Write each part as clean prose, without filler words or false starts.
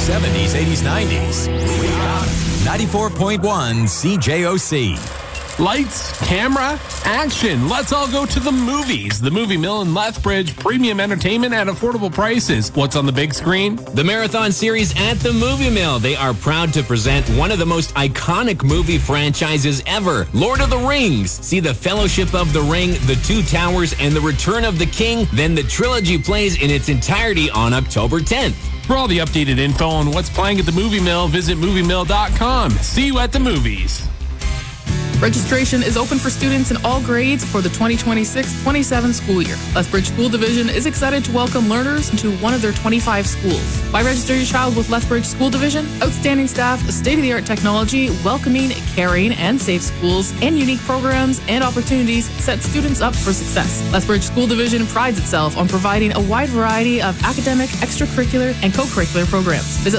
70s, 80s, 90s. We got 94.1 CJOC. Lights, camera, action. Let's all go to the movies. The Movie Mill in Lethbridge. Premium entertainment at affordable prices. What's on the big screen? The marathon series at the Movie Mill. They are proud to present one of the most iconic movie franchises ever, Lord of the Rings. See the Fellowship of the Ring, The Two Towers, and The Return of the King. Then the trilogy plays in its entirety on October 10th. For all the updated info on what's playing at the Movie Mill, visit moviemill.com. See you at the movies. Registration is open for students in all grades for the 2026-27 school year. Lethbridge School Division is excited to welcome learners into one of their 25 schools. Why register your child with Lethbridge School Division? Outstanding staff, state-of-the-art technology, welcoming, caring, and safe schools, and unique programs and opportunities set students up for success. Lethbridge School Division prides itself on providing a wide variety of academic, extracurricular, and co-curricular programs. Visit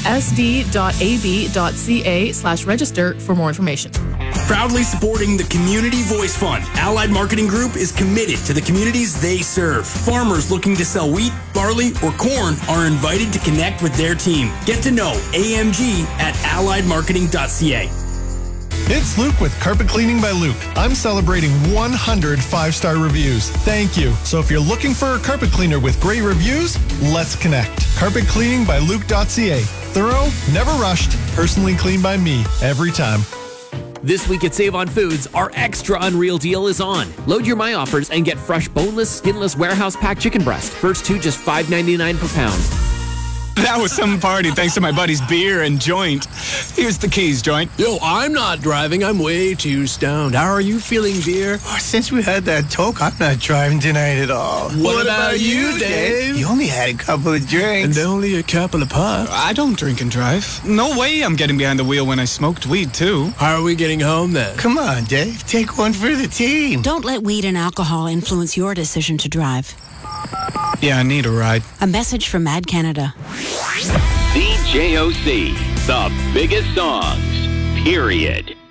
lethsd.ab.ca/register for more information. Proudly supporting the Community Voice Fund, Allied Marketing Group is committed to the communities they serve. Farmers looking to sell wheat, barley, or corn are invited to connect with their team. Get to know AMG at alliedmarketing.ca. It's Luke with Carpet Cleaning by Luke. I'm celebrating 100 5-star reviews. Thank you. So if you're looking for a carpet cleaner with great reviews, let's connect. Carpetcleaningbyluke.ca. Thorough, never rushed, personally cleaned by me every time. This week at Save on Foods, our extra unreal deal is on. Load your My Offers and get fresh, boneless, skinless, warehouse packed chicken breast. First two just $5.99 per pound. That was some party thanks to my buddy's beer and joint. Here's the keys, joint. Yo, I'm not driving. I'm way too stoned. How are you feeling, beer? Oh, since we had that talk, I'm not driving tonight at all. What about you, Dave? You only had a couple of drinks. And only a couple of puffs. I don't drink and drive. No way I'm getting behind the wheel when I smoked weed, too. How are we getting home, then? Come on, Dave. Take one for the team. Don't let weed and alcohol influence your decision to drive. Yeah, I need a ride. A message from Mad Canada. CJOC, the biggest songs, period.